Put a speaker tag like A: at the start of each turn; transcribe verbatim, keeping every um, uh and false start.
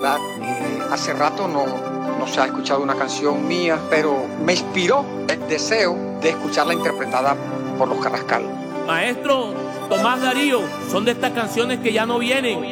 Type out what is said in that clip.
A: verdad, eh, hace rato no, no se ha escuchado una canción mía, pero me inspiró el deseo de escucharla interpretada por los Carrascal.
B: Maestro Tomás Darío, son de estas canciones que ya no vienen.